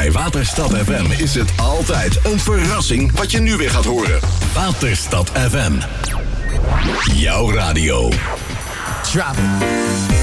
Bij Waterstad FM is het altijd een verrassing wat je nu weer gaat horen. Waterstad FM. Jouw radio. Drop it.